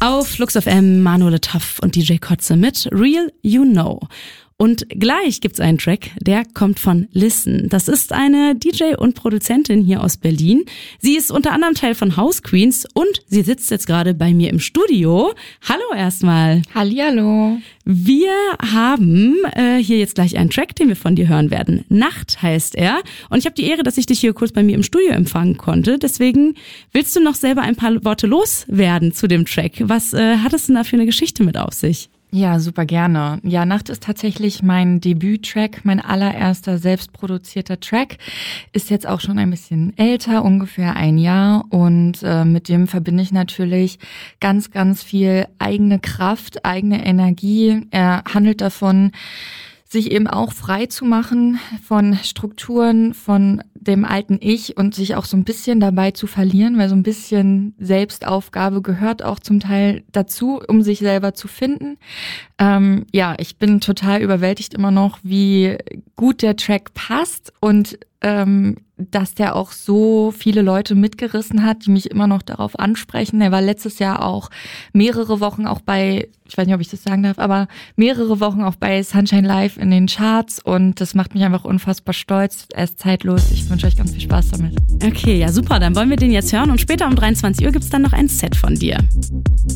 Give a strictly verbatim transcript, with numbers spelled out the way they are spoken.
Auf Flux F M Manuel Taff und D J Kotze mit Real You Know. Und gleich gibt's einen Track, der kommt von Listen. Das ist eine D J und Produzentin hier aus Berlin. Sie ist unter anderem Teil von House Queens und sie sitzt jetzt gerade bei mir im Studio. Hallo erstmal. Hallihallo. Wir haben äh, hier jetzt gleich einen Track, den wir von dir hören werden. Nacht heißt er. Und ich habe die Ehre, dass ich dich hier kurz bei mir im Studio empfangen konnte. Deswegen willst du noch selber ein paar Worte loswerden zu dem Track. Was äh, hat es denn da für eine Geschichte mit auf sich? Ja, super gerne. Ja, Nacht ist tatsächlich mein Debüt-Track, mein allererster selbstproduzierter Track. Ist jetzt auch schon ein bisschen älter, ungefähr ein Jahr. Und äh, mit dem verbinde ich natürlich ganz, ganz viel eigene Kraft, eigene Energie. Er handelt davon, sich eben auch frei zu machen von Strukturen, von dem alten Ich und sich auch so ein bisschen dabei zu verlieren, weil so ein bisschen Selbstaufgabe gehört auch zum Teil dazu, um sich selber zu finden. Ähm, ja, ich bin total überwältigt immer noch, wie gut der Track passt und ähm, dass der auch so viele Leute mitgerissen hat, die mich immer noch darauf ansprechen. Er war letztes Jahr auch mehrere Wochen auch bei, ich weiß nicht, ob ich das sagen darf, aber mehrere Wochen auch bei Sunshine Live in den Charts und das macht mich einfach unfassbar stolz. Er ist zeitlos. Ich wünsche euch ganz viel Spaß damit. Okay, ja super, dann wollen wir den jetzt hören und später um dreiundzwanzig Uhr gibt's dann noch ein Set von dir.